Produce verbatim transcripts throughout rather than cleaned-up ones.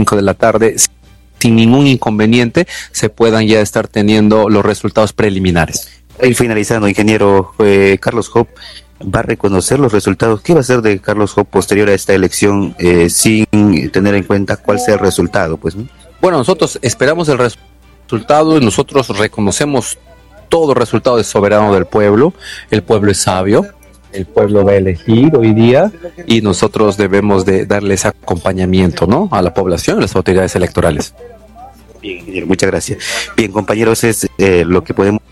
cinco de la tarde, sin ningún inconveniente, se puedan ya estar teniendo los resultados preliminares. Y finalizando, ingeniero eh, Carlos Job, ¿va a reconocer los resultados? ¿Qué va a hacer de Carlos Job posterior a esta elección eh, sin tener en cuenta cuál sea el resultado? Pues, ¿no? Bueno, nosotros esperamos el res- resultado y nosotros reconocemos todo resultado de soberano del pueblo. El pueblo es sabio, el pueblo va a elegir hoy día y nosotros debemos de darle ese acompañamiento, ¿no?, a la población y a las autoridades electorales. Bien, ingeniero, muchas gracias. Bien, compañeros, es eh, lo que podemos...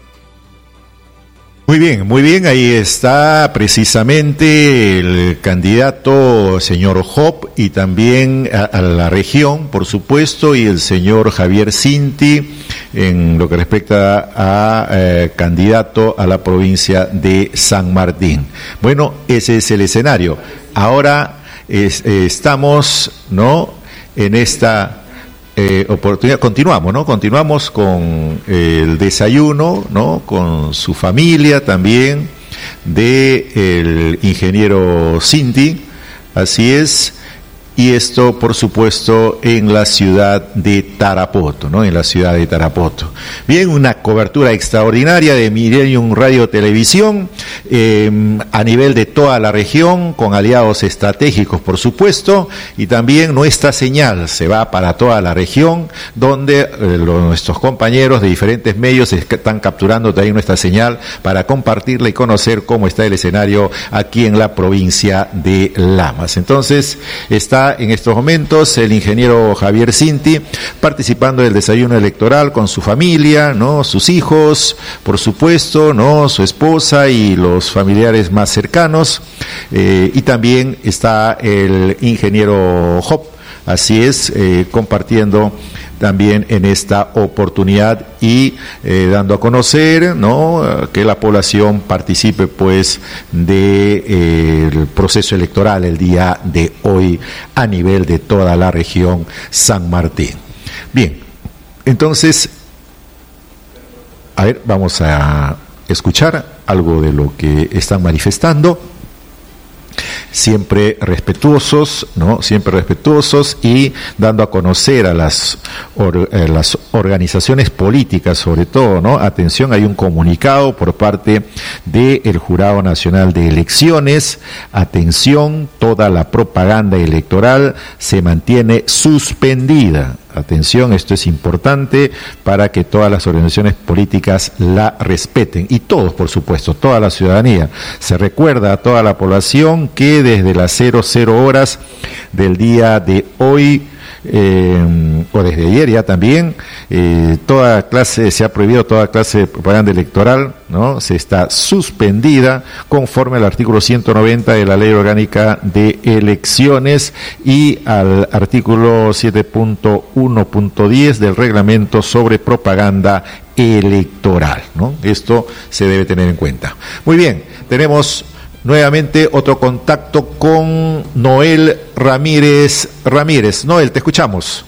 Muy bien, muy bien, ahí está precisamente el candidato señor Job y también a, a la región, por supuesto, y el señor Javier Cinti en lo que respecta a eh, candidato a la provincia de San Martín. Bueno, ese es el escenario. Ahora es, eh, estamos, ¿no?, en esta Eh, oportunidad, continuamos, ¿no? Continuamos con eh, el desayuno, ¿no?, con su familia también, de el ingeniero Cinti, así es, y esto, por supuesto, en la ciudad de Tarapoto, ¿no?, en la ciudad de Tarapoto. Bien, una cobertura extraordinaria de Millennium Radio Televisión, eh, a nivel de toda la región, con aliados estratégicos, por supuesto, y también nuestra señal se va para toda la región, donde eh, los, nuestros compañeros de diferentes medios están capturando también nuestra señal para compartirla y conocer cómo está el escenario aquí en la provincia de Lamas. Entonces, está en estos momentos el ingeniero Javier Cinti participando del desayuno electoral con su familia, ¿no?, sus hijos, por supuesto, ¿no?, su esposa y los familiares más cercanos, eh, y también está el ingeniero Job, así es, eh, compartiendo también en esta oportunidad y eh, dando a conocer, ¿no?, que la población participe pues de eh, el proceso electoral el día de hoy a nivel de toda la región San Martín. Bien, entonces, a ver, vamos a escuchar algo de lo que están manifestando. Siempre respetuosos, ¿no? Siempre respetuosos y dando a conocer a las, or, eh, las organizaciones políticas, sobre todo, ¿no? Atención, hay un comunicado por parte del Jurado Nacional de Elecciones. Atención, toda la propaganda electoral se mantiene suspendida. Atención, esto es importante para que todas las organizaciones políticas la respeten y todos, por supuesto, toda la ciudadanía. Se recuerda a toda la población que desde las cero cero horas del día de hoy, eh, o desde ayer ya también, eh, toda clase, se ha prohibido toda clase de propaganda electoral, ¿no? Se está suspendida conforme al artículo ciento noventa de la Ley Orgánica de Elecciones y al artículo siete punto uno punto diez del Reglamento sobre Propaganda Electoral, ¿no? Esto se debe tener en cuenta. Muy bien, tenemos nuevamente otro contacto con Noel Ramírez Ramírez. Noel, te escuchamos.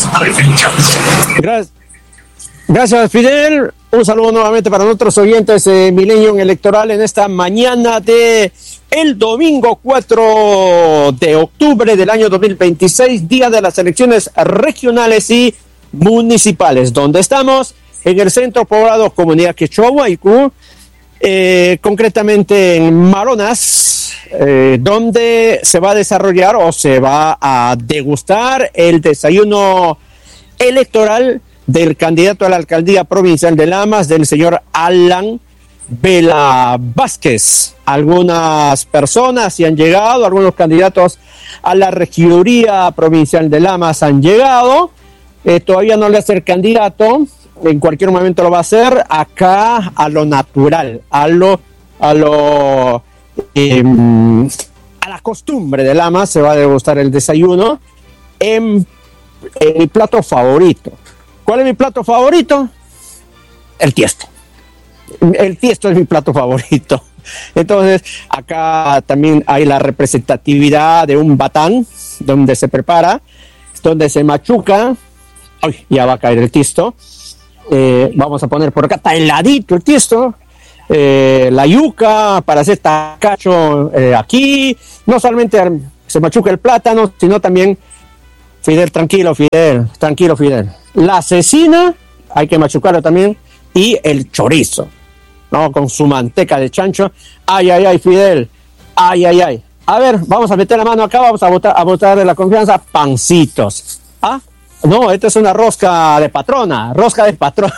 Gracias, gracias Fidel. Un saludo nuevamente para nuestros oyentes de Millennium Electoral en esta mañana de el domingo cuatro de octubre del año dos mil veintiséis, día de las elecciones regionales y municipales, donde estamos en el centro poblado Comunidad Quechua Huaycú, eh, concretamente en Maronas, eh, donde se va a desarrollar o se va a degustar el desayuno electoral del candidato a la alcaldía provincial de Lamas, del señor Alan Vela Vázquez. Algunas personas sí han llegado, algunos candidatos a la regiduría provincial de Lamas han llegado. Eh, todavía no le hace el candidato, en cualquier momento lo va a hacer. Acá a lo natural, a lo a lo eh, a la costumbre de Lamas se va a degustar el desayuno en, en mi plato favorito. ¿Cuál es mi plato favorito? El tiesto. El tiesto es mi plato favorito. Entonces, acá también hay la representatividad de un batán, donde se prepara, donde se machuca. Ay, ya va a caer el tiesto. Eh, vamos a poner por acá, está heladito el tiesto. Eh, la yuca para hacer tacacho eh, aquí. No solamente se machuca el plátano, sino también Fidel, tranquilo, Fidel, tranquilo, Fidel. La cecina, hay que machucarlo también, y el chorizo, ¿no? Con su manteca de chancho. Ay, ay, ay, Fidel, ay, ay, ay. A ver, vamos a meter la mano acá, vamos a botar, a botar de la confianza, pancitos. ¿Ah? No, esta es una rosca de patrona, rosca de patrona.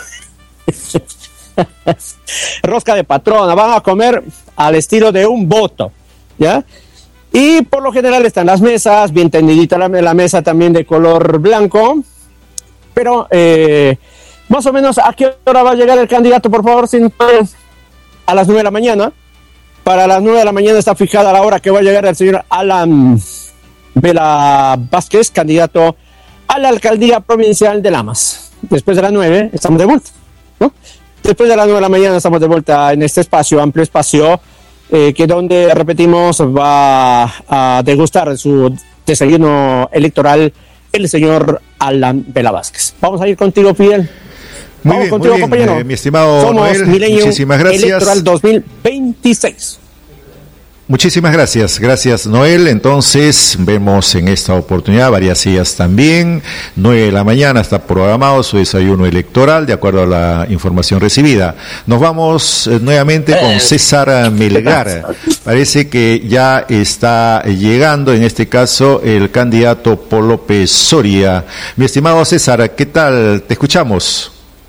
Rosca de patrona, van a comer al estilo de un voto, ¿ya? Y por lo general están las mesas, bien tendidita la, la mesa también de color blanco, pero eh, más o menos ¿a qué hora va a llegar el candidato, por favor? Sin, a las nueve de la mañana. Para las nueve de la mañana está fijada la hora que va a llegar el señor Alan Vela Vázquez, candidato a la alcaldía provincial de Lamas. Después de las nueve estamos de vuelta, ¿no? Después de las nueve de la mañana estamos de vuelta en este espacio, amplio espacio, eh, que donde, repetimos, va a degustar su desayuno electoral el señor Alan Vela Vázquez. Vamos a ir contigo, Fidel. Muy Vamos bien, contigo, muy bien, compañero. Eh, mi estimado Somos Noel, Millennium muchísimas gracias. Electoral dos mil veintiséis. Muchísimas gracias, gracias Noel. Entonces vemos en esta oportunidad varias sillas también. nueve de la mañana está programado su desayuno electoral, de acuerdo a la información recibida. Nos vamos eh, nuevamente con César Melgar. Parece que ya está llegando, en este caso, el candidato Paul López Soria. Mi estimado César, ¿qué tal? Te escuchamos.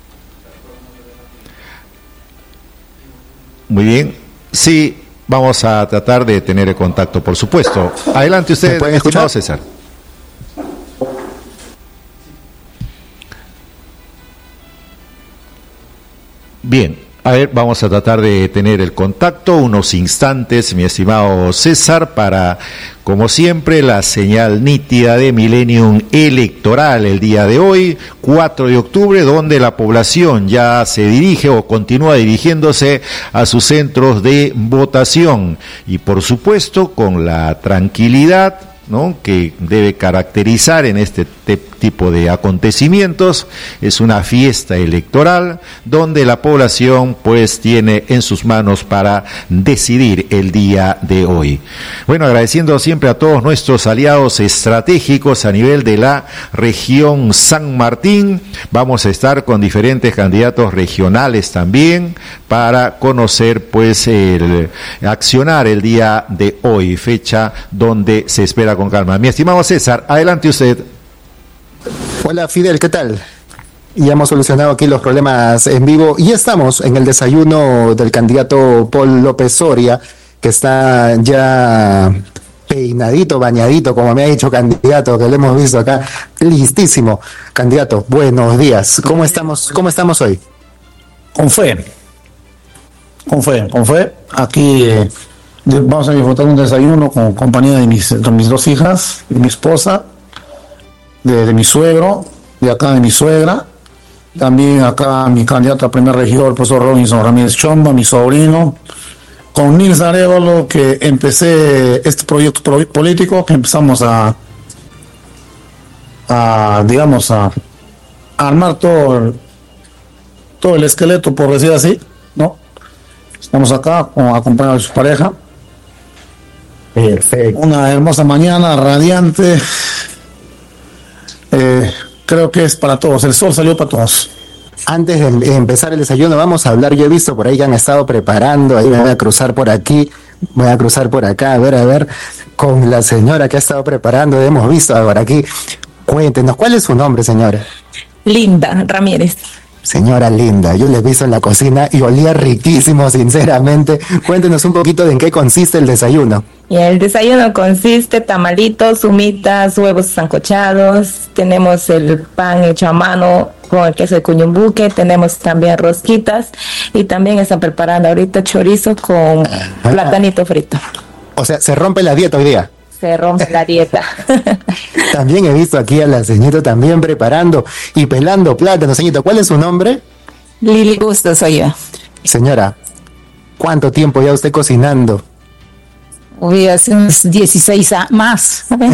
Muy bien. Sí. Vamos a tratar de tener el contacto, por supuesto. Adelante usted, estimado César. Bien, a ver, vamos a tratar de tener el contacto unos instantes, mi estimado César, para, como siempre, la señal nítida de Millennium Electoral el día de hoy, cuatro de octubre, donde la población ya se dirige o continúa dirigiéndose a sus centros de votación y, por supuesto, con la tranquilidad, ¿no?, que debe caracterizar en este te- tipo de acontecimientos. Es una fiesta electoral donde la población pues tiene en sus manos para decidir el día de hoy. Bueno, agradeciendo siempre a todos nuestros aliados estratégicos a nivel de la región San Martín. Vamos a estar con diferentes candidatos regionales también para conocer pues el accionar el día de hoy, fecha donde se espera con calma. Mi estimado César, adelante usted. Hola Fidel, ¿qué tal? Ya hemos solucionado aquí los problemas en vivo y estamos en el desayuno del candidato Paul López Soria, que está ya peinadito, bañadito, como me ha dicho candidato, que lo hemos visto acá, listísimo. Candidato, buenos días. ¿Cómo estamos, cómo estamos hoy? Con fe, con fe, con fe. Aquí eh, vamos a disfrutar un desayuno con compañía de mis, de mis dos hijas, de mi esposa, de, de mi suegro, de acá de mi suegra, también acá mi candidato a primer regidor, el profesor Robinson Ramírez Chomba, mi sobrino, con Nils Arevalo, que empecé este proyecto político, que empezamos a, a digamos, a, a armar todo el, todo el esqueleto, por decir así, ¿no? Estamos acá con, acompañados de su pareja. Perfecto. Una hermosa mañana, radiante. Eh, creo que es para todos, el sol salió para todos. Antes de empezar el desayuno vamos a hablar, yo he visto por ahí que han estado preparando, ahí me voy a cruzar por aquí, voy a cruzar por acá, a ver, a ver, con la señora que ha estado preparando, hemos visto por aquí. Cuéntenos, ¿cuál es su nombre, señora? Linda Ramírez. Señora linda, yo le he visto en la cocina y olía riquísimo, sinceramente. Cuéntenos un poquito de en qué consiste el desayuno. Y el desayuno consiste tamalitos, humitas, huevos sancochados, tenemos el pan hecho a mano con el queso de cuñumbuque, tenemos también rosquitas y también están preparando ahorita chorizo con Ah. platanito frito. O sea, se rompe la dieta hoy día. Se rompe la dieta. También he visto aquí a la señora también preparando y pelando plátano. Señorita, ¿cuál es su nombre? Lili Gusto soy yo. Señora, ¿cuánto tiempo ya usted cocinando? Hoy hace unos dieciséis a más. A ver.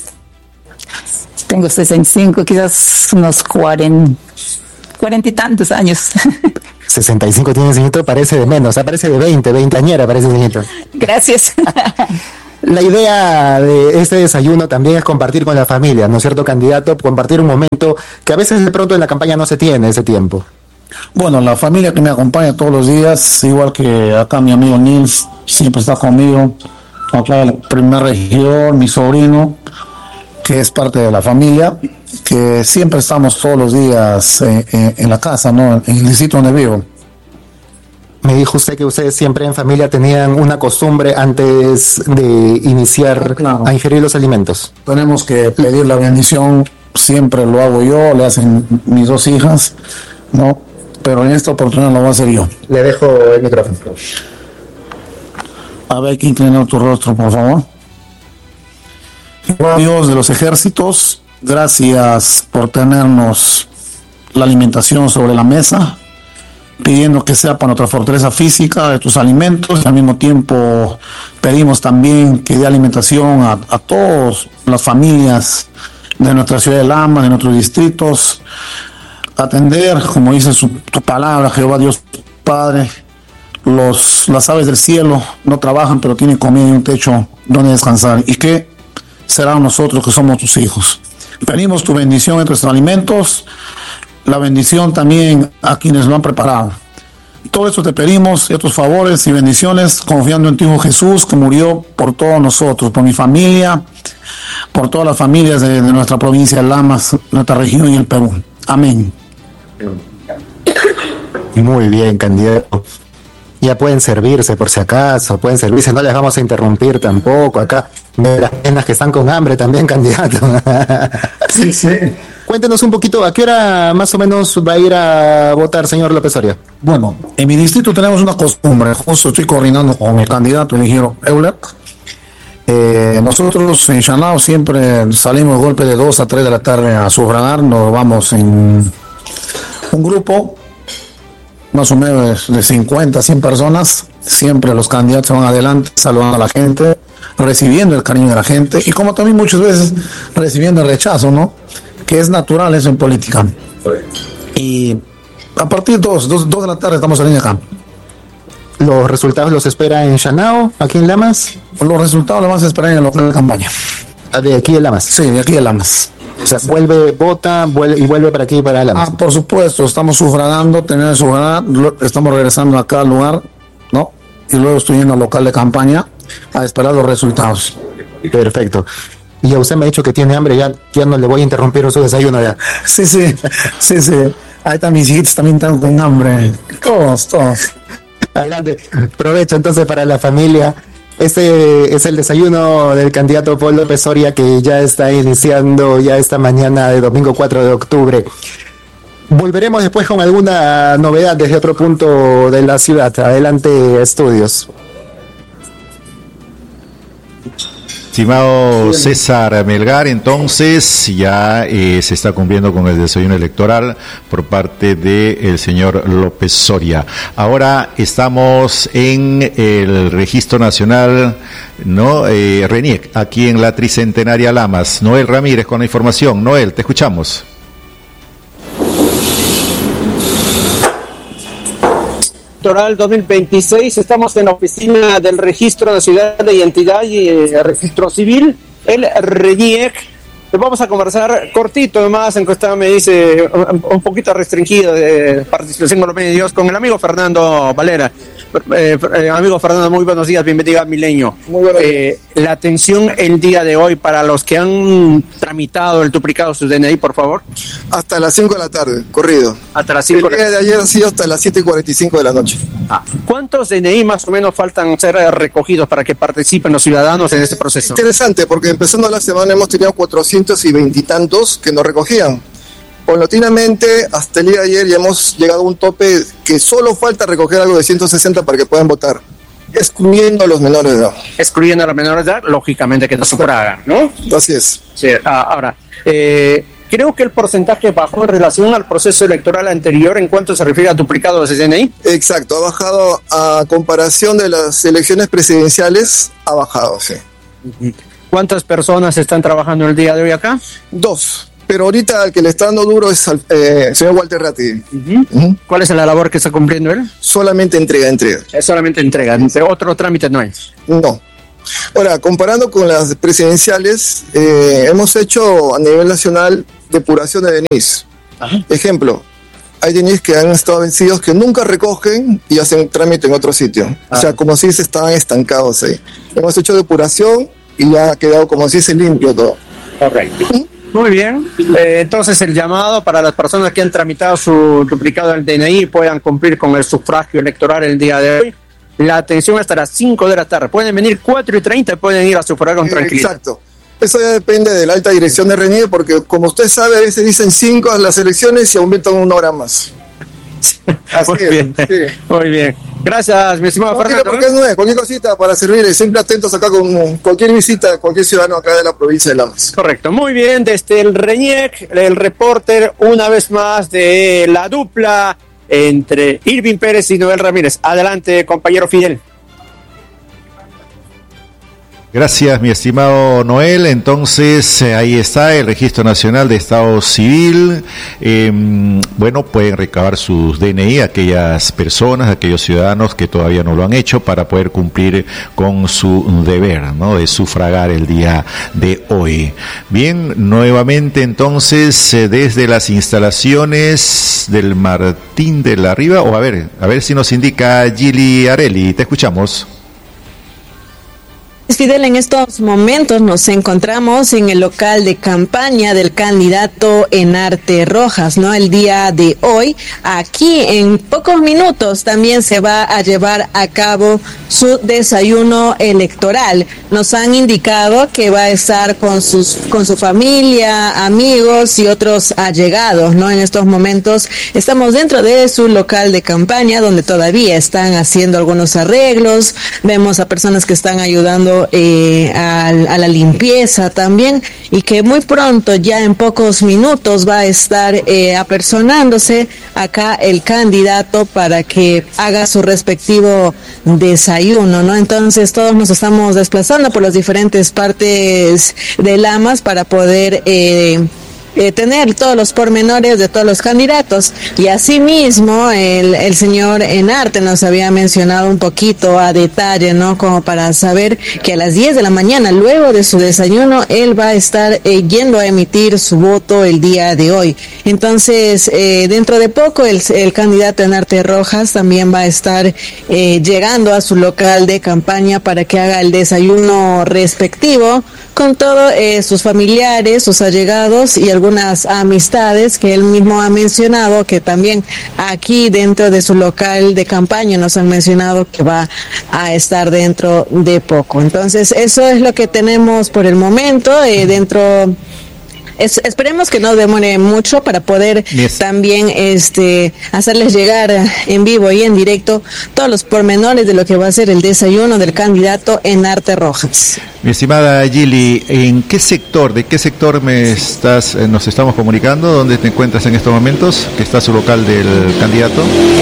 Tengo sesenta y cinco, quizás unos cuarenta, cuarenta y tantos años. sesenta y cinco tiene, señorito, parece de menos, o sea, parece de veinte, veinteañera parece, señorito. Gracias. La idea de este desayuno también es compartir con la familia, ¿no es cierto, candidato? Compartir un momento que a veces de pronto en la campaña no se tiene ese tiempo. Bueno, la familia que me acompaña todos los días, igual que acá mi amigo Nils, siempre está conmigo. Acá el primer regidor, mi sobrino, que es parte de la familia, que siempre estamos todos los días eh, eh, en la casa, ¿no? En el distrito donde vivo. Me dijo usted que ustedes siempre en familia tenían una costumbre antes de iniciar Claro. a ingerir los alimentos. Tenemos que pedir la bendición, siempre lo hago yo, le hacen mis dos hijas, ¿no? Pero en esta oportunidad lo voy a hacer yo. Le dejo el micrófono. A ver, que inclinar tu rostro, por favor. Dios de los ejércitos, gracias por tenernos la alimentación sobre la mesa, pidiendo que sea para nuestra fortaleza física de tus alimentos. Al mismo tiempo pedimos también que dé alimentación a, a todas las familias de nuestra ciudad de Lama, de nuestros distritos. Atender, como dice su, tu palabra, Jehová Dios Padre, los, las aves del cielo no trabajan, pero tienen comida y un techo donde descansar. ¿Y qué será nosotros que somos tus hijos? Pedimos tu bendición en nuestros alimentos, la bendición también a quienes lo han preparado. Todo esto te pedimos, estos favores y bendiciones, confiando en tu Hijo Jesús, que murió por todos nosotros, por mi familia, por todas las familias de, de nuestra provincia de Lamas, nuestra región y el Perú. Amén. Muy bien, candidato. Ya pueden servirse por si acaso, pueden servirse, no les vamos a interrumpir tampoco acá. De las penas que están con hambre también, candidato. Sí, sí. Cuéntenos un poquito, ¿a qué hora más o menos va a ir a votar, señor López Soria? Bueno, en mi distrito tenemos una costumbre, justo estoy coordinando con mi candidato elegido Euler. Eh, nosotros en Chanao siempre salimos golpe de dos a tres de la tarde a sufragar, nos vamos en un grupo más o menos de cincuenta, cien personas, siempre los candidatos van adelante saludando a la gente, recibiendo el cariño de la gente y como también muchas veces recibiendo el rechazo, ¿no? Que es natural eso en política. Y a partir de dos, dos, dos de la tarde estamos saliendo acá. ¿Los resultados los espera en Chanao, aquí en Lamas? Los resultados los vamos a esperar en el local de campaña. ¿De aquí en Lamas? Sí, de aquí de Lamas. O sea, vuelve, vota vuelve, y vuelve para aquí, para Lamas. Ah, por supuesto, estamos sufragando, tenemos que sufragar, lo- estamos regresando acá al lugar, ¿no? Y luego estoy yendo al local de campaña a esperar los resultados. Perfecto. Y a usted me ha dicho que tiene hambre, ya, ya no le voy a interrumpir su desayuno ya. Sí, sí, sí, sí. Ahí están mis hijitos, también están con hambre. Todos, todos. Adelante. Provecho entonces para la familia. Este es el desayuno del candidato Paul López Soria que ya está iniciando ya esta mañana de domingo cuatro de octubre. Volveremos después con alguna novedad desde otro punto de la ciudad. Adelante, estudios. Estimado César Melgar, entonces ya eh, se está cumpliendo con el desayuno electoral por parte del señor López Soria. Ahora estamos en el Registro Nacional, ¿no? Eh, RENIEC, aquí en la Tricentenaria Lamas. Noel Ramírez con la información. Noel, te escuchamos. Electoral dos mil veintiséis, estamos en la oficina del Registro Nacional de Identidad y eh, Registro Civil, el RENIEC. Vamos a conversar cortito, además, en cuestión me dice un, un poquito restringido de participación con los medios, con el amigo Fernando Valera. Eh, eh, amigo Fernando, muy buenos días, bienvenido a Milenio. Muy buenos días. Eh, la atención el día de hoy para los que han tramitado el duplicado de su D N I, por favor. Hasta las cinco de la tarde, corrido. Hasta las El cinco. día de ayer ha sido hasta las siete y cuarenta y cinco de la noche. Ah, ¿cuántos D N I más o menos faltan ser eh, recogidos para que participen los ciudadanos en este proceso? Interesante, porque empezando la semana hemos tenido cuatrocientos y veintitantos que nos recogían. Paulatinamente, hasta el día de ayer ya hemos llegado a un tope que solo falta recoger algo de ciento sesenta para que puedan votar, excluyendo a los menores de edad. Excluyendo a los menores de edad, lógicamente que no sufragan, ¿no? Así es. Sí, ah, ahora, eh, creo que el porcentaje bajó en relación al proceso electoral anterior en cuanto se refiere a duplicados de D N I. Exacto, ha bajado a comparación de las elecciones presidenciales, ha bajado, sí. ¿Cuántas personas están trabajando el día de hoy acá? Dos. Pero ahorita el que le está dando duro es al eh, señor Walter Ratti. Uh-huh. Uh-huh. ¿Cuál es la labor que está cumpliendo él? Solamente entrega, entrega. Es solamente entrega, otro trámite no es. No, Ahora, comparando con las presidenciales, eh, hemos hecho a nivel nacional depuración de D N Is. Ajá. Ejemplo, hay D N Is que han estado vencidos que nunca recogen y hacen trámite en otro sitio. Ah. O sea, como si se estaban estancados ahí. Hemos hecho depuración y ya ha quedado como si se limpio todo. Correcto. Muy bien. Eh, entonces, el llamado para las personas que han tramitado su duplicado del D N I y puedan cumplir con el sufragio electoral el día de hoy. La atención hasta las cinco de la tarde. Pueden venir cuatro y treinta, pueden ir a sufragar con tranquilidad. Exacto. Eso ya depende de la alta dirección de RENIE, porque como usted sabe, a veces dicen cinco a las elecciones y aumentan una hora más. Así muy es, bien, sí. Muy bien. Gracias, mi estimado Fernando. Porque es nueve, cualquier cosita para servirles, siempre atentos acá con cualquier visita, cualquier ciudadano acá de la provincia de Lamas. Correcto, muy bien, desde el RENIEC, el reporter una vez más de la dupla entre Irving Pérez y Noel Ramírez. Adelante, compañero Fidel. Gracias, mi estimado Noel. Entonces, eh, ahí está el Registro Nacional de Estado Civil. Eh, bueno, pueden recabar sus D N I aquellas personas, aquellos ciudadanos que todavía no lo han hecho para poder cumplir con su deber, ¿no?, de sufragar el día de hoy. Bien, nuevamente entonces, eh, desde las instalaciones del Martín de la Riva, o a ver, a ver si nos indica Gili Areli, te escuchamos. Fidel, en estos momentos nos encontramos en el local de campaña del candidato Enarte Rojas, ¿no? El día de hoy, aquí en pocos minutos también se va a llevar a cabo su desayuno electoral. Nos han indicado que va a estar con sus, con su familia, amigos y otros allegados, ¿no? En estos momentos estamos dentro de su local de campaña, donde todavía están haciendo algunos arreglos. Vemos a personas que están ayudando Eh, a, a la limpieza también, y que muy pronto, ya en pocos minutos, va a estar eh, apersonándose acá el candidato para que haga su respectivo desayuno, ¿no? Entonces todos nos estamos desplazando por las diferentes partes de Lamas para poder eh, Eh, tener todos los pormenores de todos los candidatos. Y asimismo el, el señor Enarte nos había mencionado un poquito a detalle, ¿no?, como para saber que a las diez de la mañana, luego de su desayuno, él va a estar eh, yendo a emitir su voto el día de hoy. Entonces, eh, dentro de poco el, el candidato Enarte Rojas también va a estar eh, llegando a su local de campaña para que haga el desayuno respectivo con todos eh, sus familiares, sus allegados y algunas amistades que él mismo ha mencionado, que también aquí dentro de su local de campaña nos han mencionado que va a estar dentro de poco. Entonces, eso es lo que tenemos por el momento eh, dentro. Es, esperemos que no demore mucho para poder yes. también este hacerles llegar en vivo y en directo todos los pormenores de lo que va a ser el desayuno del candidato Enarte Rojas. Mi estimada Gili, ¿en qué sector, de qué sector me estás, eh, nos estamos comunicando? ¿Dónde te encuentras en estos momentos? ¿Que está su local del candidato?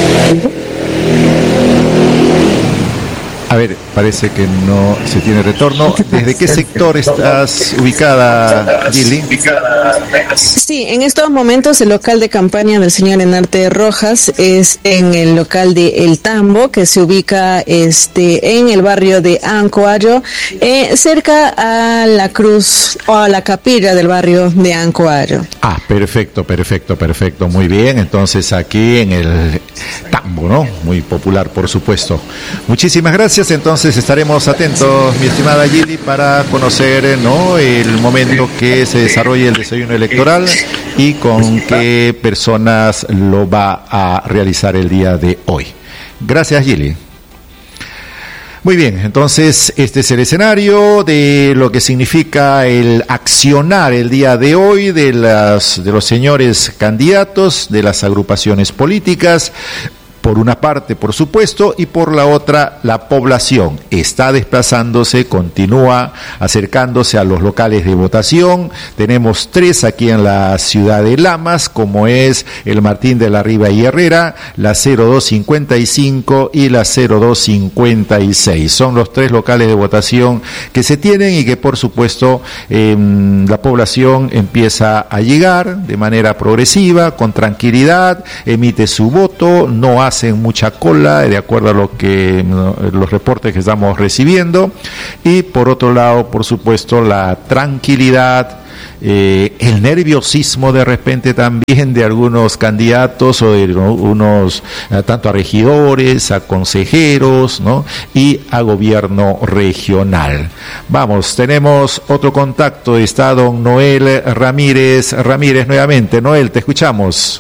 A ver, parece que no se tiene retorno. ¿Desde qué sector estás ubicada, Gili? Sí, en estos momentos el local de campaña del señor Enarte Rojas es en el local de El Tambo, que se ubica este en el barrio de Ancoayo, eh, cerca a la cruz o a la capilla del barrio de Ancoayo. Ah, perfecto, perfecto, perfecto. Muy bien, entonces aquí en el Tambo, ¿no? Muy popular, por supuesto. Muchísimas gracias. Entonces estaremos atentos, mi estimada Gili, para conocer, ¿no?, el momento que se desarrolle el desayuno electoral y con qué personas lo va a realizar el día de hoy. Gracias, Gili. Muy bien, entonces este es el escenario de lo que significa el accionar el día de hoy de las de los señores candidatos de las agrupaciones políticas. Por una parte, por supuesto, y por la otra, la población está desplazándose, continúa acercándose a los locales de votación. Tenemos tres aquí en la ciudad de Lamas, como es el Martín de la Riva y Herrera, la cero dos cincuenta y cinco y la cero dos cincuenta y seis. Son los tres locales de votación que se tienen y que, por supuesto, eh, la población empieza a llegar de manera progresiva, con tranquilidad, emite su voto, no hace hacen mucha cola, de acuerdo a lo que los reportes que estamos recibiendo, y por otro lado, por supuesto, la tranquilidad, eh, el nerviosismo de repente también de algunos candidatos o de ¿no? unos, eh, tanto a regidores, a consejeros, ¿no? y a gobierno regional. Vamos, tenemos otro contacto, está don Noel Ramírez, Ramírez nuevamente. Noel, te escuchamos.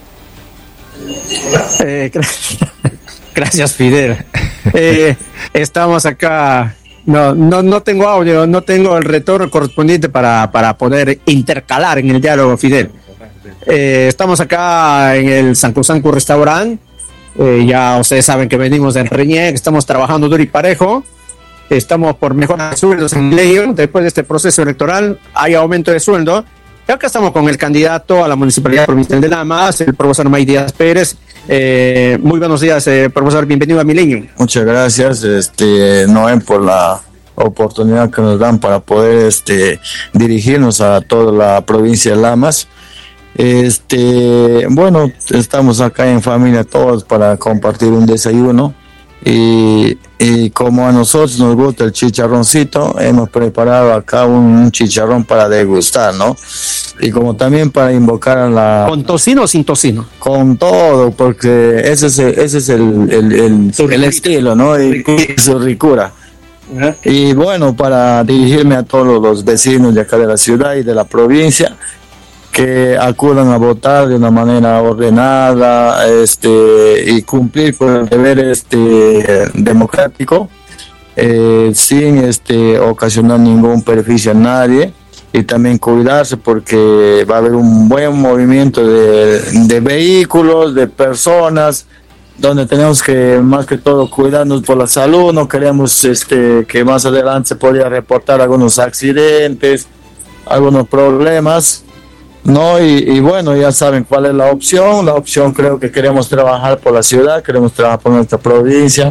Eh, gracias, Fidel. Eh, estamos acá. No, no, no tengo audio, no tengo el retorno correspondiente para, para poder intercalar en el diálogo, Fidel. Eh, estamos acá en el Sancu Sancu Restaurant. Eh, ya ustedes saben que venimos del Reñec, estamos trabajando duro y parejo. Estamos por mejorar sueldos en León. Después de este proceso electoral, hay aumento de sueldo. Y acá estamos con el candidato a la Municipalidad Provincial de Lamas, el profesor May Díaz Pérez. Eh, muy buenos días, eh, profesor, bienvenido a Milenio. Muchas gracias, este, Noé, por la oportunidad que nos dan para poder este, dirigirnos a toda la provincia de Lamas. Este, bueno, estamos acá en familia todos para compartir un desayuno. Y, y como a nosotros nos gusta el chicharroncito, hemos preparado acá un, un chicharrón para degustar, ¿no? Y como también para invocar a la... ¿Con tocino o sin tocino? Con todo, porque ese es el, ese es el, el, el, el estilo, ¿no? Y, y su ricura. Uh-huh. Y bueno, para dirigirme a todos los vecinos de acá de la ciudad y de la provincia, que acudan a votar de una manera ordenada, este, y cumplir con el deber este democrático, eh, sin este ocasionar ningún perjuicio a nadie, y también cuidarse porque va a haber un buen movimiento de, de vehículos, de personas, donde tenemos que más que todo cuidarnos por la salud. No queremos este que más adelante se podría reportar algunos accidentes, algunos problemas. No, y, y bueno, ya saben cuál es la opción. La opción, creo que queremos trabajar por la ciudad, queremos trabajar por nuestra provincia.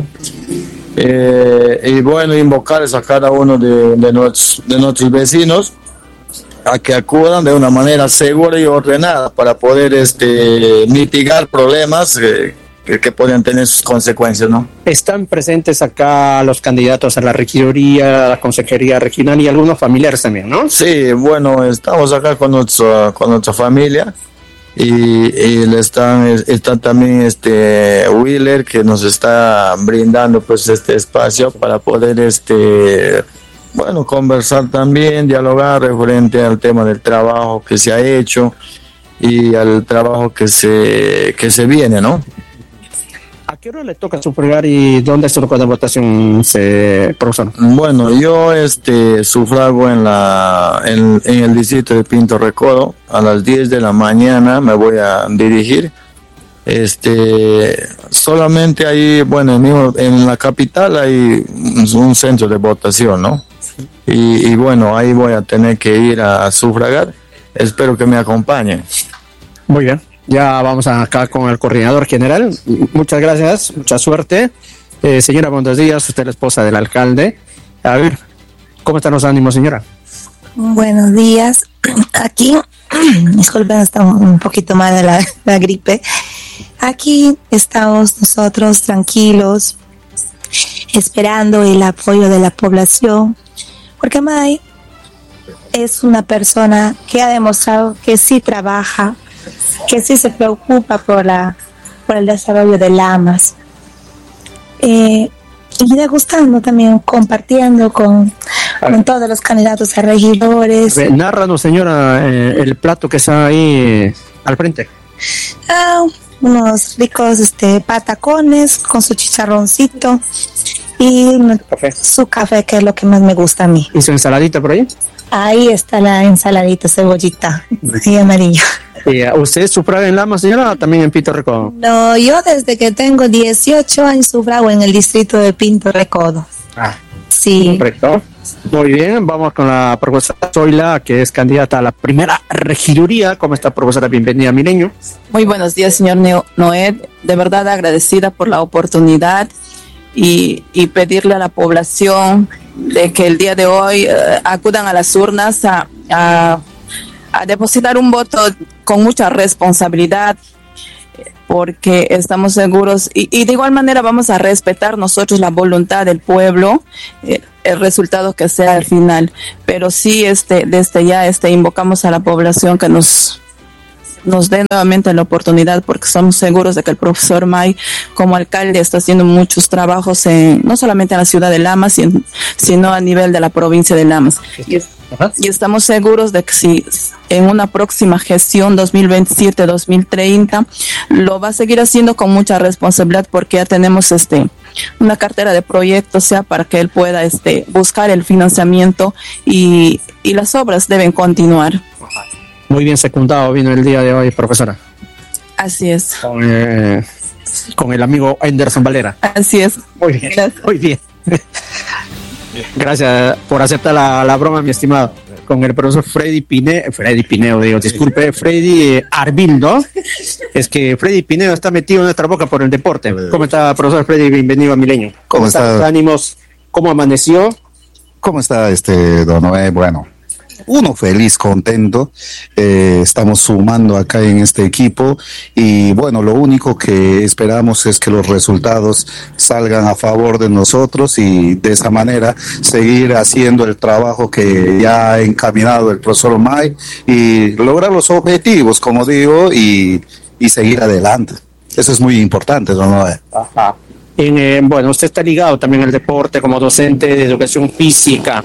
Eh, y bueno, invocarles a cada uno de, de, nuestros, de nuestros vecinos a que acudan de una manera segura y ordenada para poder este, mitigar problemas eh, que, que pueden tener sus consecuencias, ¿no? Están presentes acá los candidatos a la regiduría, a la consejería regional y algunos familiares también, ¿no? Sí, bueno, estamos acá con nuestra, con nuestra familia y, y le están, está también este Wheeler, que nos está brindando pues este espacio para poder este bueno conversar también, dialogar referente al tema del trabajo que se ha hecho y al trabajo que se que se viene, ¿no? ¿A qué hora le toca sufragar y dónde se toca la votación, se, profesor? Bueno, yo este sufrago en la en, en el distrito de Pinto Recodo. A las diez de la mañana me voy a dirigir. Este solamente ahí, bueno, en, en la capital hay un centro de votación, ¿no? Y, y bueno, ahí voy a tener que ir a, a sufragar. Espero que me acompañen. Muy bien. Ya vamos acá con el coordinador general. Muchas gracias, mucha suerte. Eh, señora, buenos días. Usted es la esposa del alcalde. A ver, ¿cómo están los ánimos, señora? Buenos días. Aquí, disculpen, estamos un poquito mal de la, la gripe. Aquí estamos nosotros tranquilos, esperando el apoyo de la población, porque May es una persona que ha demostrado que sí trabaja, que sí se preocupa por la por el desarrollo de Lamas, eh, y degustando también, compartiendo con, con todos los candidatos a regidores. Nárranos, señora, eh, el plato que está ahí eh, al frente. Ah, unos ricos este patacones con su chicharroncito y café. Su café, que es lo que más me gusta a mí. ¿Y su ensaladita por ahí? Ahí está la ensaladita, cebollita y amarillo. ¿Y usted sufraga en Lamas, señora, o también en Pinto Recodo? No, yo desde que tengo dieciocho años sufrago en el distrito de Pinto Recodo. Ah, sí. Correcto. Muy bien, vamos con la profesora Zoila, que es candidata a la primera regiduría. ¿Cómo está, profesora? Bienvenida a Milenio. Muy buenos días, señor Noé. De verdad agradecida por la oportunidad y, y pedirle a la población de que el día de hoy uh, acudan a las urnas a, a, a depositar un voto con mucha responsabilidad. porque estamos seguros y, y de igual manera vamos a respetar nosotros la voluntad del pueblo, eh, el resultado que sea al final, pero sí este desde ya este invocamos a la población que nos nos dé nuevamente la oportunidad, porque somos seguros de que el profesor May como alcalde está haciendo muchos trabajos en, no solamente en la ciudad de Lamas, sino a nivel de la provincia de Lamas. Y, y estamos seguros de que si en una próxima gestión dos mil veintisiete dos mil treinta lo va a seguir haciendo con mucha responsabilidad, porque ya tenemos este una cartera de proyectos ya para que él pueda este buscar el financiamiento y, y las obras deben continuar. Muy bien secundado vino el día de hoy, profesora. Así es. Con, eh, con el amigo Anderson Valera. Así es. Muy bien, muy bien. Gracias por aceptar la, la broma, mi estimado. Con el profesor Freddy Pineo, Freddy Pineo, digo, disculpe, Freddy Arbildo. Es que Freddy Pineo está metido en nuestra boca por el deporte. ¿Cómo está, profesor Freddy? Bienvenido a Milenio. ¿Cómo, ¿Cómo está? Los ánimos? ¿Cómo amaneció? ¿Cómo está, este, don Noé? Bueno, uno feliz, contento, eh, estamos sumando acá en este equipo y bueno, lo único que esperamos es que los resultados salgan a favor de nosotros y de esa manera seguir haciendo el trabajo que ya ha encaminado el profesor May y lograr los objetivos, como digo, y, y seguir adelante. Eso es muy importante, ¿no? Ajá. En, eh, bueno, usted está ligado también al deporte como docente de educación física.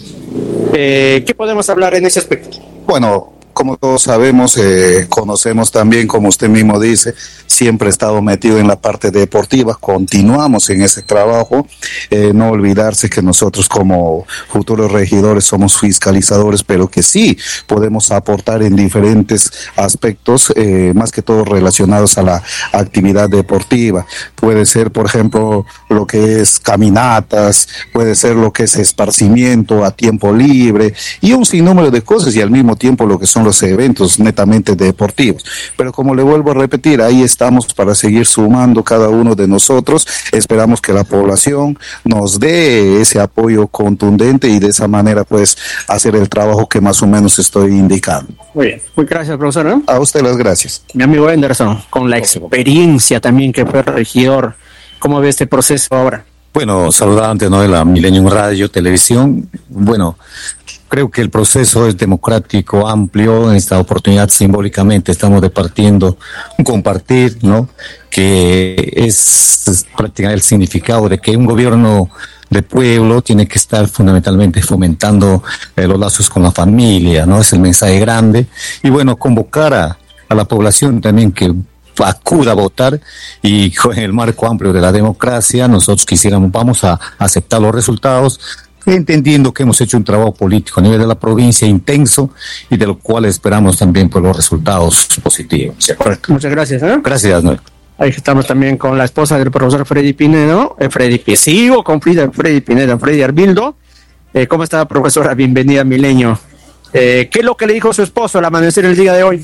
Eh, ¿Qué podemos hablar en ese aspecto? Bueno, como todos sabemos, eh, conocemos también, como usted mismo dice, siempre he estado metido en la parte deportiva, continuamos en ese trabajo, eh, no olvidarse que nosotros como futuros regidores somos fiscalizadores, pero que sí podemos aportar en diferentes aspectos, eh, más que todo relacionados a la actividad deportiva. Puede ser, por ejemplo, lo que es caminatas, puede ser lo que es esparcimiento a tiempo libre y un sinnúmero de cosas, y al mismo tiempo lo que son los eventos netamente deportivos. Pero como le vuelvo a repetir, ahí estamos para seguir sumando cada uno de nosotros. Esperamos que la población nos dé ese apoyo contundente y de esa manera pues hacer el trabajo que más o menos estoy indicando. Muy bien, muy gracias, profesor, ¿no? A usted las gracias. Mi amigo Anderson, con la experiencia también que fue regidor, ¿cómo ve este proceso ahora? Bueno, saludar antes, ¿no?, de la Milenio Radio, Televisión. Bueno, creo que el proceso es democrático, amplio. En esta oportunidad simbólicamente estamos departiendo un compartir, ¿no?, que es, es prácticamente el significado de que un gobierno de pueblo tiene que estar fundamentalmente fomentando eh, los lazos con la familia, ¿no? Es el mensaje grande. Y bueno, convocar a, a la población también que acuda a votar, y en el marco amplio de la democracia nosotros quisiéramos, vamos a aceptar los resultados, entendiendo que hemos hecho un trabajo político a nivel de la provincia intenso y de lo cual esperamos también por los resultados positivos. Muchas gracias, ¿eh? Gracias, Noel. Ahí estamos también con la esposa del profesor Freddy Pinedo, eh, Freddy Pinedo, sigo con Freddy Pinedo, Freddy Arbildo. Eh, ¿Cómo está, profesora? Bienvenida a Milenio. Eh, ¿Qué es lo que le dijo su esposo al amanecer el día de hoy?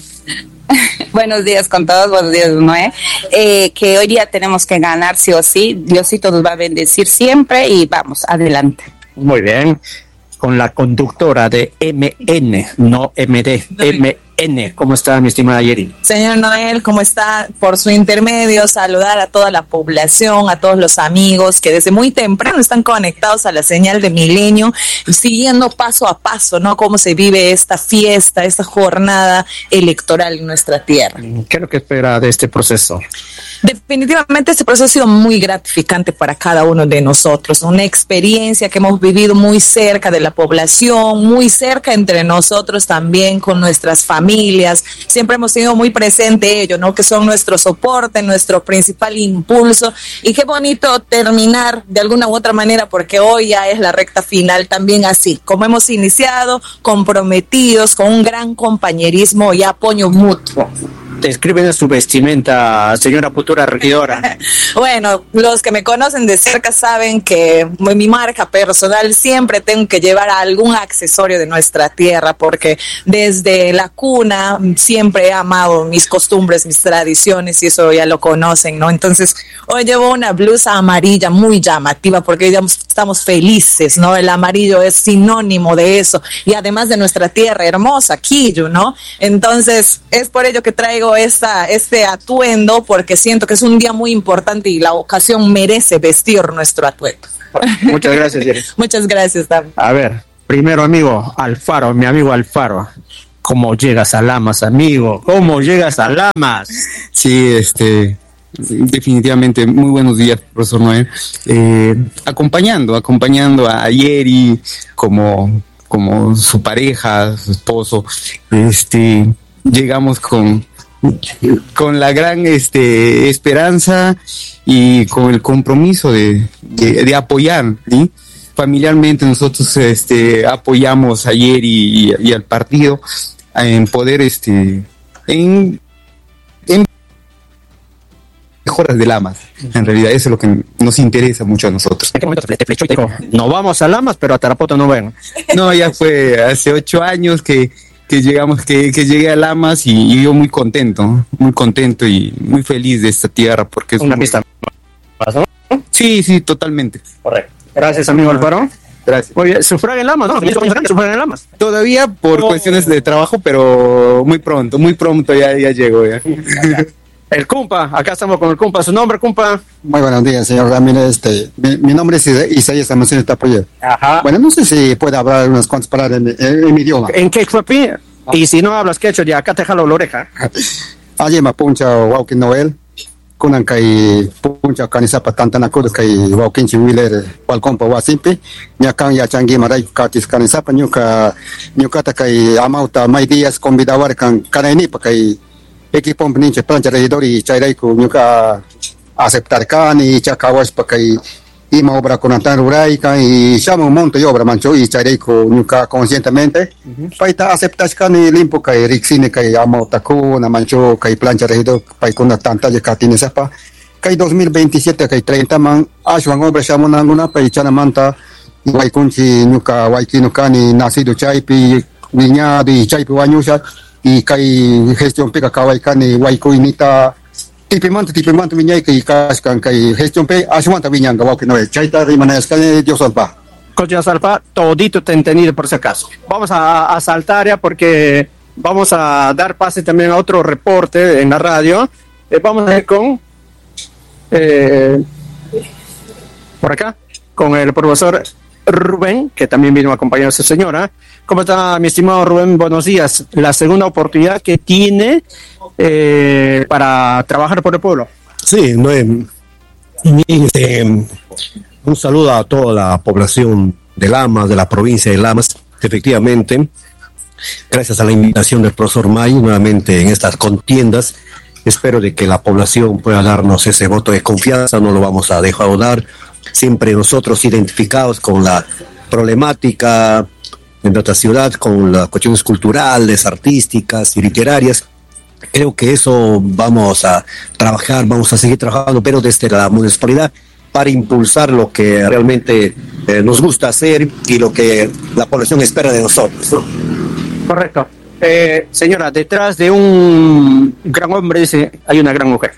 Buenos días con todos, buenos días, Noé. Eh, que hoy día tenemos que ganar sí o sí, Diosito nos va a bendecir siempre y vamos, adelante. Muy bien, con la conductora de M N, no M D, M N. ¿Cómo está, mi estimada Yeri? Señor Noel, ¿cómo está? Por su intermedio, saludar a toda la población, a todos los amigos que desde muy temprano están conectados a la señal de Milenio, siguiendo paso a paso, ¿no?, cómo se vive esta fiesta, esta jornada electoral en nuestra tierra. ¿Qué es lo que espera de este proceso? Definitivamente este proceso ha sido muy gratificante para cada uno de nosotros, una experiencia que hemos vivido muy cerca de la población, muy cerca entre nosotros también con nuestras familias. Siempre hemos tenido muy presente ello, ¿no?, que son nuestro soporte, nuestro principal impulso, y qué bonito terminar de alguna u otra manera, porque hoy ya es la recta final también así, como hemos iniciado, comprometidos con un gran compañerismo y apoyo mutuo. Describen su vestimenta, señora futura regidora. Bueno, los que me conocen de cerca saben que en mi marca personal siempre tengo que llevar algún accesorio de nuestra tierra, porque desde la cuna siempre he amado mis costumbres, mis tradiciones, y eso ya lo conocen, ¿no? Entonces, hoy llevo una blusa amarilla muy llamativa, porque digamos, estamos felices, ¿no? El amarillo es sinónimo de eso, y además de nuestra tierra hermosa, Quillo, ¿no? Entonces, es por ello que traigo traigo esta, este atuendo porque siento que es un día muy importante y la ocasión merece vestir nuestro atuendo. Muchas gracias, Jerry. Muchas gracias, Tam. A ver, primero, amigo Alfaro, mi amigo Alfaro. ¿Cómo llegas a Lamas, amigo? ¿Cómo llegas a Lamas? Sí, este, definitivamente, muy buenos días, profesor Noel. Eh, acompañando, acompañando a Yeri como, como su pareja, su esposo, este, llegamos con, con la gran este, esperanza y con el compromiso de, de, de apoyar, ¿sí? Familiarmente nosotros este, apoyamos ayer y, y, y al partido en poder este en, en mejoras de Lamas. En realidad eso es lo que nos interesa mucho a nosotros. ¿En qué momento te flechó y te dijo, no vamos a Lamas, pero a Tarapoto no ven? No, ya fue hace ocho años que, que llegamos, que, que llegué a Lamas y, y yo muy contento, muy contento y muy feliz de esta tierra porque es una muy... pista más, ¿no? Sí, sí, totalmente. Correcto. Gracias, amigo Alfaro. Gracias. Muy bien, sufraga en Lamas, ¿no? Sufraga en Lamas. Todavía por oh. cuestiones de trabajo, pero muy pronto, muy pronto ya, ya llego. Ya. El Cumpa, acá estamos con el Cumpa. ¿Su nombre, Cumpa? Muy buenos días, señor Ramírez. Este, mi, mi nombre es Isaías Amoncino Tapoyer. Ajá. Bueno, no sé si puede hablar unas cuantas palabras en, en, en mi idioma. ¿En quechua, pi? Y si no hablas quechua, ya acá te jalo la oreja. Ayer me puncha Waukin Noel. Kunan kai puncha kanisapa tantana kudu kai Waukinchi Willer Walcompa Wasimpi. Nyakan ya changi maray katis kanisapa nyuka nyukata kai amauta may días convidawar kan kanainipa kai equipo ninche plancha regidori chairaiku nyuka aceptar kan y chakawas pa kai ima obra con antan rurai kan y chamo un monto y obra mancho y chairaiku nyuka conscientemente paita aceptas kan y limpo kai rixine kai amauta ku na mancho kai plancha regidor pai con tanta ya katine sapa kai dos mil veintisiete kai treinta man ashwan obra chamo nanguna pai chana manta y kunchi nyuka waikino kan y nacido chaipi viñado y chaipi wanyusha y kai gestión pega kawai kan y waiku inita tipimanta tipimanta viñai kai kaskan kai gestión pe ashwanta viñanga wauki no chaita rimanas kan Dios salva. Coche Salpa, todito te entendido por si acaso. Vamos a, a saltar ya porque vamos a dar pase también a otro reporte en la radio. Eh, vamos a ir con eh, por acá con el profesor Rubén, que también vino a acompañar a su señora. ¿Cómo está, mi estimado Rubén? Buenos días. La segunda oportunidad que tiene eh, para trabajar por el pueblo. Sí, no es, este, un saludo a toda la población de Lamas, de la provincia de Lamas. Efectivamente, gracias a la invitación del profesor May, nuevamente en estas contiendas, espero de que la población pueda darnos ese voto de confianza, no lo vamos a dejar dar. Siempre nosotros identificados con la problemática de nuestra ciudad, con las cuestiones culturales, artísticas y literarias. Creo que eso vamos a trabajar, vamos a seguir trabajando, pero desde la municipalidad para impulsar lo que realmente eh, nos gusta hacer y lo que la población espera de nosotros, ¿no? Correcto. Eh, señora, detrás de un gran hombre dice, hay una gran mujer.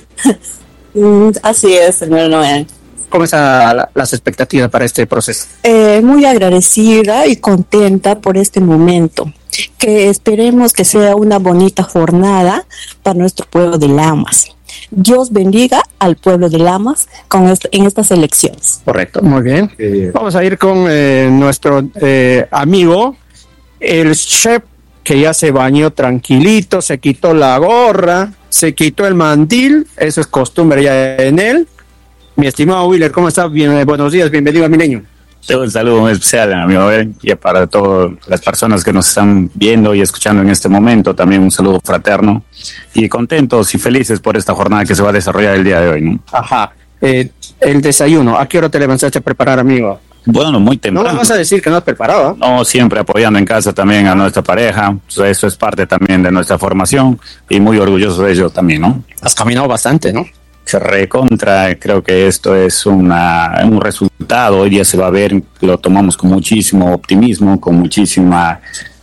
Así es, señor Noel. ¿Cómo están la, las expectativas para este proceso? Eh, muy agradecida y contenta por este momento, que esperemos que sea una bonita jornada para nuestro pueblo de Lamas. Dios bendiga al pueblo de Lamas con est- en estas elecciones. Correcto, muy bien. Eh, Vamos a ir con eh, nuestro eh, amigo, el chef, que ya se bañó tranquilito, se quitó la gorra, se quitó el mandil, eso es costumbre ya en él. Mi estimado Willer, ¿cómo estás? Bien, buenos días, bienvenido a Milenio. Un saludo muy especial, amigo Abel, y para todas las personas que nos están viendo y escuchando en este momento, también un saludo fraterno y contentos y felices por esta jornada que se va a desarrollar el día de hoy, ¿no? Ajá. Eh, el desayuno, ¿a qué hora te levantaste a preparar, amigo? Bueno, muy temprano. No me vas a decir que no has preparado. No, siempre apoyando en casa también a nuestra pareja, eso es parte también de nuestra formación y muy orgulloso de ello también, ¿no? Has caminado bastante, ¿no? Se recontra, creo que esto es una, un resultado, hoy día se va a ver, lo tomamos con muchísimo optimismo, con muchísima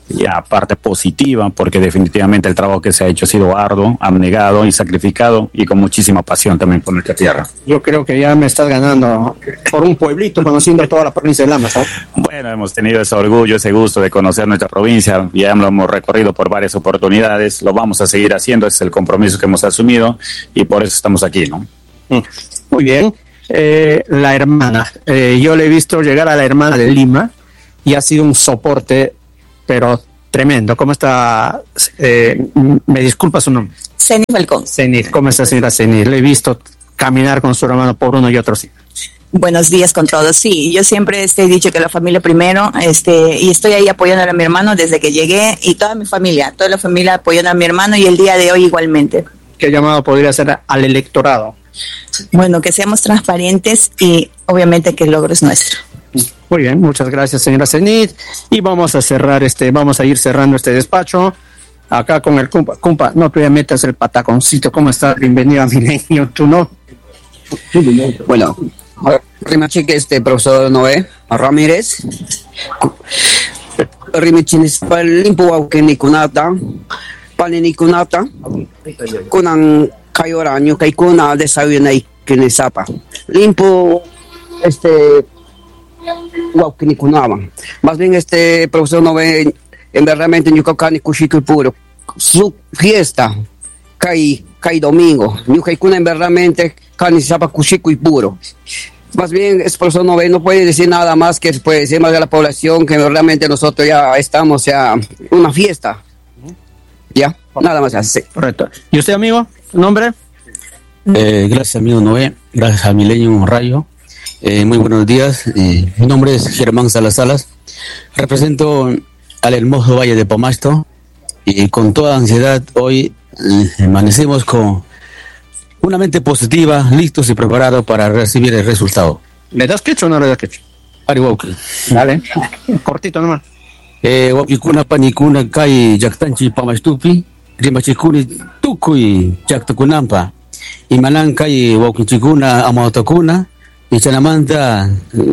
ya parte positiva, porque definitivamente el trabajo que se ha hecho ha sido arduo, abnegado y sacrificado, y con muchísima pasión también por nuestra tierra. Yo creo que ya me estás ganando por un pueblito, conociendo toda la provincia de Lamas, ¿sabes? Bueno, hemos tenido ese orgullo, ese gusto de conocer nuestra provincia, ya lo hemos recorrido por varias oportunidades, lo vamos a seguir haciendo, ese es el compromiso que hemos asumido, y por eso estamos aquí, ¿no? Muy bien. Eh, la hermana, eh, yo le he visto llegar a la hermana de Lima y ha sido un soporte, pero tremendo. ¿Cómo está? Eh, me disculpa su nombre. Zenith Falcón. Zenith, ¿cómo está, señora Zenith? Le he visto caminar con su hermano por uno y otro sí. Buenos días con todos. Sí, yo siempre este, he dicho que la familia primero, este, y estoy ahí apoyando a mi hermano desde que llegué, y toda mi familia, toda la familia apoyando a mi hermano, y el día de hoy igualmente. ¿Qué llamado podría hacer al electorado? Bueno, que seamos transparentes y obviamente que el logro es nuestro. Muy bien, muchas gracias, señora Zenith. Y vamos a cerrar este, vamos a ir cerrando este despacho. Acá con el compa, compa, no te metas el pataconcito. ¿Cómo estás? Bienvenido a Milenio, ¿tú no? Bueno, Rimachique, este profesor Noé Ramírez. Rimichinis palimpo que ni kunata, panini kunata, kunan kayoranyo kay kuna desayuna y kinisapa. Limpo, este, wow, que ni kunaban. Más bien este profesor Noé, en verdaderamente Yucacani Cuchico y puro. Su fiesta, kay, kay domingo. Yucaicuna en verdaderamente canisapa Cuchico y puro. Más bien, es profesor Noé no puede decir nada más que puede decir más de la población que realmente nosotros ya estamos ya una fiesta. Ya, nada más así. Correcto. ¿Y usted, amigo? ¿Nombre? Eh, gracias, amigo Noé. Gracias a Milenio Radio. Eh, muy buenos días. Eh, mi nombre es Germán Salasalas. Represento al hermoso Valle de Pamasto. Y con toda ansiedad, hoy eh, amanecemos con una mente positiva, listos y preparados para recibir el resultado. ¿Le das quecho o no le das quecho? Ariwauki. Dale, cortito nomás. Eh, Wapikuna panikuna kai yaktanchi pamastupi, rimachikuni tukui yaktakunampa. Y manan kai waukichikuna amautakuna, y chanamanta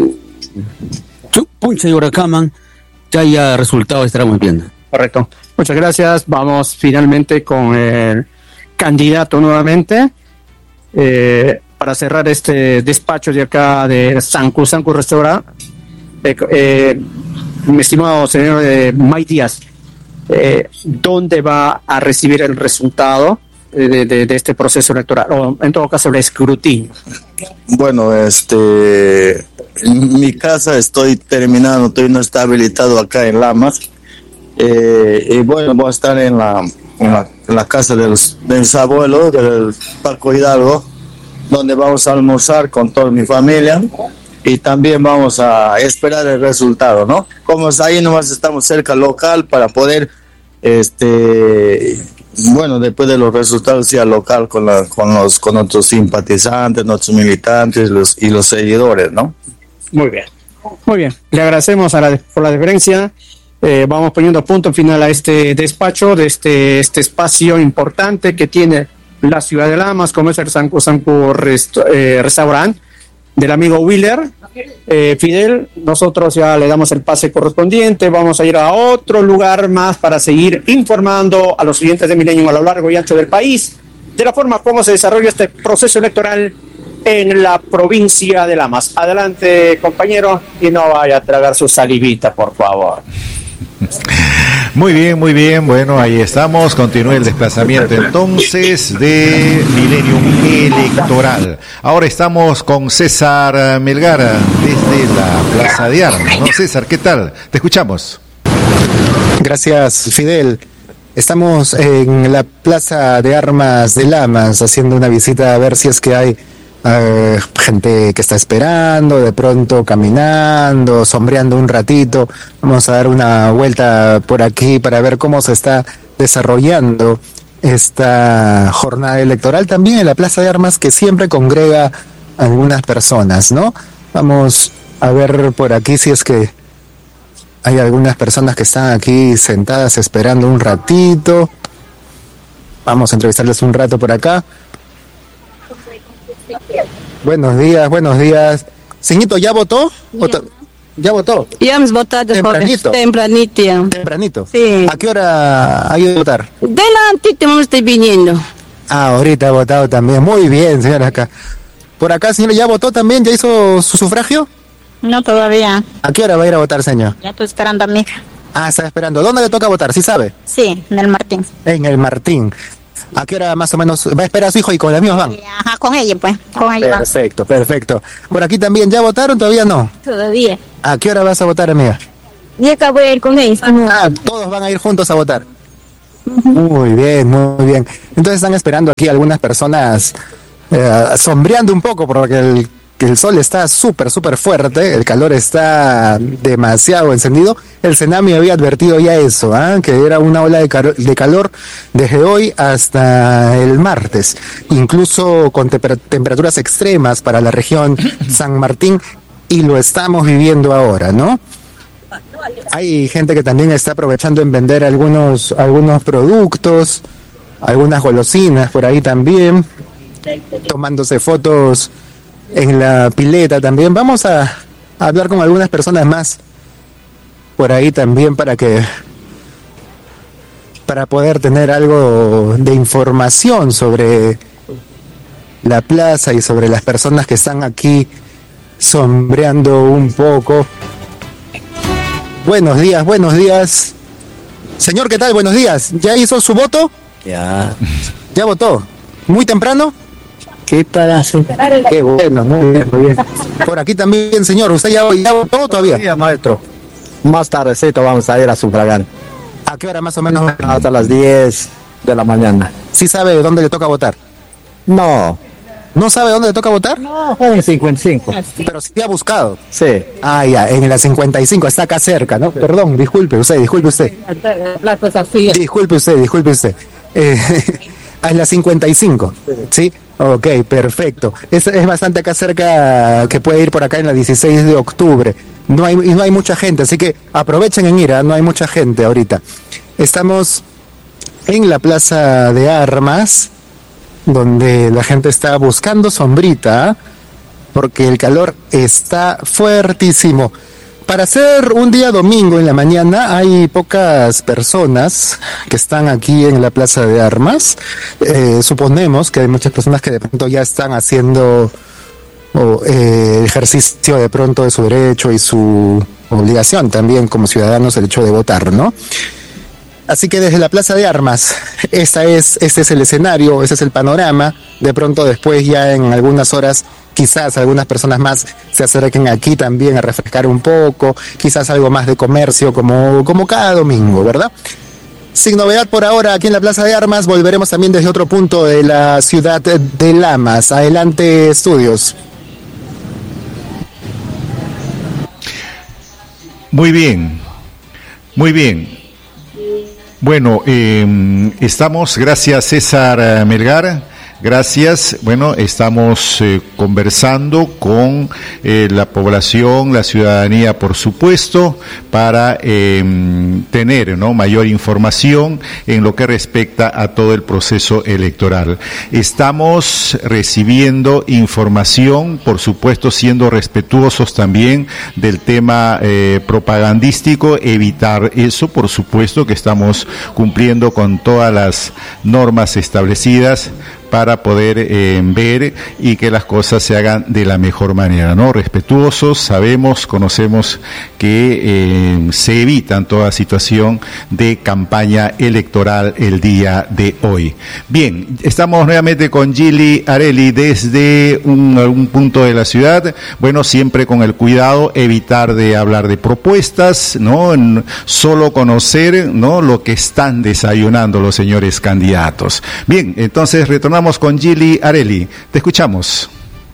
puncha y huracaman, ya ya resultado estaremos viendo. Correcto. Muchas gracias. Vamos finalmente con el candidato nuevamente. Eh, para cerrar este despacho de acá de Sancu, Sancu Restaurant, eh, eh, mi estimado señor eh, May Díaz, eh, ¿dónde va a recibir el resultado de, de, de este proceso electoral? O en todo caso, el escrutinio. Bueno, este, en mi casa estoy terminando, todavía no está habilitado acá en Lamas, eh, y bueno, voy a estar en la, en la, en la casa de, los, de mis abuelos, del Parco Hidalgo, donde vamos a almorzar con toda mi familia y también vamos a esperar el resultado, ¿no? Como es ahí nomás estamos cerca local para poder, este, bueno, después de los resultados ir al local con, la, con, los, con nuestros simpatizantes, nuestros militantes los, y los seguidores, ¿no? Muy bien, muy bien. Le agradecemos a la, por la deferencia. Eh, vamos poniendo punto final a este despacho de este, este espacio importante que tiene la ciudad de Lamas, como es el Sancu Sancu Rest, eh, Restaurant del amigo Wheeler. Eh, Fidel, nosotros ya le damos el pase correspondiente, vamos a ir a otro lugar más para seguir informando a los oyentes de Milenio a lo largo y ancho del país de la forma como se desarrolla este proceso electoral en la provincia de Lamas. Adelante, compañero, y no vaya a tragar su salivita, por favor. Muy bien, muy bien. Bueno, ahí estamos. Continúa el desplazamiento entonces de Millennium Electoral. Ahora estamos con César Melgar desde la Plaza de Armas, ¿no? César, ¿qué tal? Te escuchamos. Gracias, Fidel. Estamos en la Plaza de Armas de Lamas haciendo una visita a ver si es que hay Uh, gente que está esperando, de pronto caminando, sombreando un ratito. Vamos a dar una vuelta por aquí para ver cómo se está desarrollando esta jornada electoral también en la Plaza de Armas, que siempre congrega a algunas personas, ¿no? Vamos a ver por aquí si es que hay algunas personas que están aquí sentadas esperando un ratito. Vamos a entrevistarles un rato por acá. Buenos días, buenos días. Señito, ¿ya votó? ¿O, ¿Ya votó? Ya hemos votado. Tempranito. Tempranito. Ya. Tempranito. Sí. ¿A qué hora ha ido a votar? Delantito me estoy viniendo. Ah, ahorita ha votado también. Muy bien, señora acá. Por acá, señora, ¿ya votó también? ¿Ya hizo su sufragio? No, todavía. ¿A qué hora va a ir a votar, señor? Ya estoy esperando a mi hija. Ah, está esperando. ¿Dónde le toca votar? ¿Sí sabe? Sí, en el Martín. En el Martín. ¿A qué hora más o menos va a esperar a su hijo y con los míos van? Ajá, con ella, pues. Con ella. Perfecto, perfecto. Por aquí también, ¿ya votaron? ¿Todavía no? Todavía. ¿A qué hora vas a votar, amiga? Y acá voy a ir con ella. Ah, todos van a ir juntos a votar. Muy bien, muy bien. Entonces están esperando aquí algunas personas eh, sombreando un poco porque el, el sol está súper, súper fuerte, el calor está demasiado encendido. El Senami había advertido ya eso, ¿eh? Que era una ola de, car- de calor desde hoy hasta el martes, incluso con temper- temperaturas extremas para la región San Martín, y lo estamos viviendo ahora, ¿no? Hay gente que también está aprovechando en vender algunos, algunos productos, algunas golosinas por ahí también, tomándose fotos en la pileta también. Vamos a, a hablar con algunas personas más por ahí también para que para poder tener algo de información sobre la plaza y sobre las personas que están aquí sombreando un poco. Buenos días, buenos días. Señor, ¿qué tal? Buenos días. ¿Ya hizo su voto? Ya. ¿Ya votó? ¿Muy temprano? ¿Qué para hacer? Qué bueno, muy bien, muy bien. Por aquí también, señor. ¿Usted ya, ya votó todavía? Sí, maestro. Más tardecito vamos a ir a sufragar. ¿A qué hora más o menos? Hasta las diez de la mañana. ¿Sí sabe dónde le toca votar? No. ¿No sabe dónde le toca votar? No, en el cincuenta y cinco. Pero sí ha buscado. Sí. Ah, ya, en la cincuenta y cinco, está acá cerca, ¿no? Perdón, disculpe usted, disculpe usted. Disculpe usted, disculpe usted. Eh, en la cincuenta y cinco, ¿sí? Ok, perfecto. Es, es bastante acá cerca, que puede ir por acá en la dieciséis de octubre. No hay, no hay mucha gente, así que aprovechen en ir, ¿eh? No hay mucha gente ahorita. Estamos en la Plaza de Armas, donde la gente está buscando sombrita, porque el calor está fuertísimo. Para ser un día domingo en la mañana hay pocas personas que están aquí en la Plaza de Armas. Eh, suponemos que hay muchas personas que de pronto ya están haciendo oh, eh, ejercicio de pronto de su derecho y su obligación también como ciudadanos, el hecho de votar, ¿no? Así que desde la Plaza de Armas, esta es, este es el escenario, ese es el panorama. De pronto después ya en algunas horas, quizás algunas personas más se acerquen aquí también a refrescar un poco, quizás algo más de comercio como, como cada domingo, ¿verdad? Sin novedad por ahora aquí en la Plaza de Armas, volveremos también desde otro punto de la ciudad de Lamas. Adelante, estudios. Muy bien, muy bien. Bueno, eh, estamos, gracias César Melgar, gracias. Bueno, estamos eh, conversando con eh, la población, la ciudadanía, por supuesto, para eh, tener, ¿no?, mayor información en lo que respecta a todo el proceso electoral. Estamos recibiendo información, por supuesto, siendo respetuosos también del tema eh, propagandístico, evitar eso, por supuesto, que estamos cumpliendo con todas las normas establecidas para poder eh, ver y que las cosas se hagan de la mejor manera, ¿no? Respetuosos, sabemos, conocemos que eh, se evitan toda situación de campaña electoral el día de hoy. Bien, estamos nuevamente con Gili Areli desde un, un punto de la ciudad. Bueno, siempre con el cuidado, evitar de hablar de propuestas, ¿no? Solo conocer, ¿no?, lo que están desayunando los señores candidatos. Bien, entonces retornamos con Gili Areli. Te escuchamos.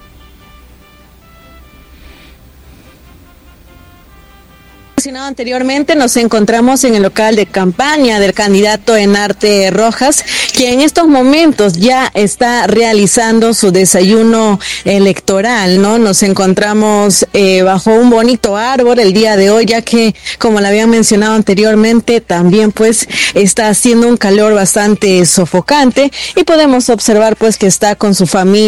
Mencionado anteriormente, nos encontramos en el local de campaña del candidato Enarte Rojas, quien en estos momentos ya está realizando su desayuno electoral, ¿no? Nos encontramos eh, bajo un bonito árbol el día de hoy, ya que, como le habían mencionado anteriormente, también pues está haciendo un calor bastante sofocante y podemos observar pues que está con su familia